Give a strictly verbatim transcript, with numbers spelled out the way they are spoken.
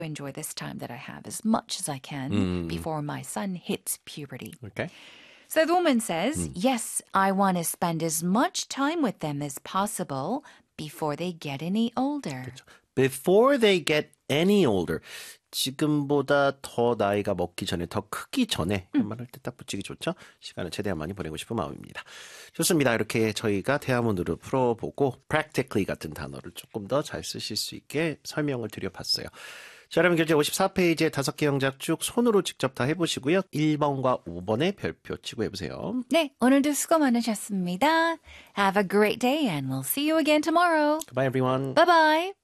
enjoy this time that I have as much as I can Mm. before my son hits puberty. Okay. So the woman says, yes, I want to spend as much time with them as possible before they get any older. Before they get any older. 지금보다 더 나이가 먹기 전에, 더 크기 전에 한 말 할 때 딱 붙이기 좋죠? 시간을 최대한 많이 보내고 싶은 마음입니다. 좋습니다. 이렇게 저희가 대화문으로 풀어보고 practically 같은 단어를 조금 더 잘 쓰실 수 있게 설명을 드려봤어요. 자, 여러분 결제 오십사 페이지에 다섯 개 영작 쭉 손으로 직접 다 해보시고요. 일 번과 오 번에 별표 치고 해보세요. 네, 오늘도 수고 많으셨습니다. Have a great day and we'll see you again tomorrow. Goodbye everyone. Bye-bye.